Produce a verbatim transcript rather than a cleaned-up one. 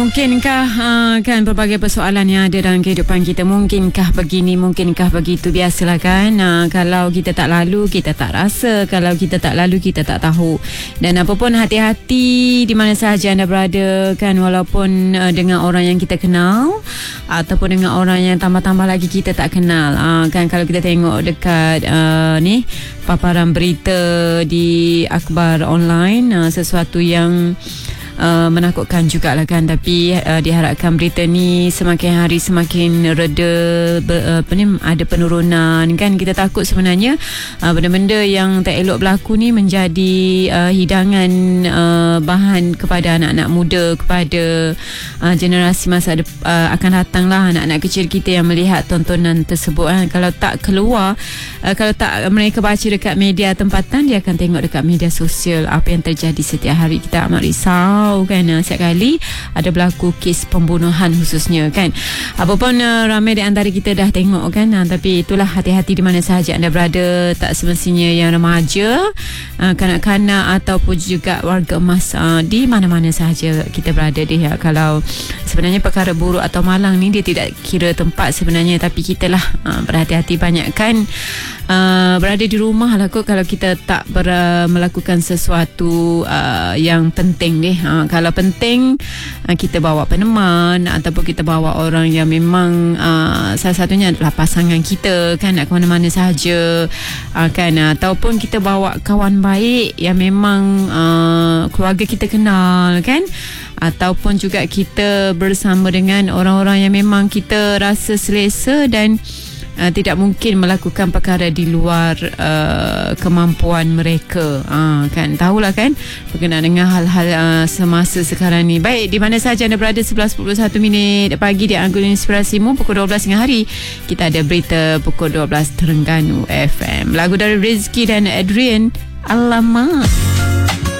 Mungkinkah uh, kan pelbagai persoalan yang ada dalam kehidupan kita, mungkinkah begini, mungkinkah begitu, biasalah kan. Uh, kalau kita tak lalu, kita tak rasa. Kalau kita tak lalu, kita tak tahu. Dan apa pun, hati-hati di mana sahaja anda berada kan, walaupun uh, dengan orang yang kita kenal ataupun dengan orang yang tambah-tambah lagi kita tak kenal. Uh, kan kalau kita tengok dekat uh, ni paparan berita di akhbar online, uh, sesuatu yang Uh, menakutkan jugalah kan, tapi uh, diharapkan berita ni semakin hari semakin reda, ber, uh, apa ni, ada penurunan kan. Kita takut sebenarnya uh, benda-benda yang tak elok berlaku ni menjadi uh, hidangan uh, bahan kepada anak-anak muda, kepada uh, generasi masa dep- uh, akan datang lah, anak-anak kecil kita yang melihat tontonan tersebut kan. Kalau tak keluar, uh, kalau tak mereka baca dekat media tempatan, dia akan tengok dekat media sosial apa yang terjadi setiap hari. Kita amat risau kan, setiap kali ada berlaku kes pembunuhan khususnya kan. Apapun uh, ramai di antara kita dah tengok kan, uh, tapi itulah, hati-hati di mana sahaja anda berada. Tak semestinya yang remaja, uh, kanak-kanak ataupun juga warga emas, uh, di mana-mana sahaja kita berada dia. Kalau sebenarnya perkara buruk atau malang ni dia tidak kira tempat sebenarnya, tapi kita lah uh, berhati-hati, banyakkan uh, berada di rumah lah kot kalau kita tak ber, uh, melakukan sesuatu uh, yang penting deh. Uh, kalau penting, uh, kita bawa peneman ataupun kita bawa orang yang memang uh, salah satunya adalah pasangan kita kan, nak ke mana-mana sahaja, uh, kan, ataupun kita bawa kawan baik yang memang uh, keluarga kita kenal kan, ataupun juga kita bersama dengan orang-orang yang memang kita rasa selesa dan Uh, tidak mungkin melakukan perkara di luar uh, kemampuan mereka, uh, kan, tahulah kan berkenaan dengan hal-hal uh, semasa sekarang ni. Baik, di mana sahaja anda berada, sebelas empat puluh satu minit pagi di Anggun Inspirasimu. Pukul dua belas tengah hari kita ada berita pukul dua belas Terengganu F M. Lagu dari Rizky dan Adrian, Alamak.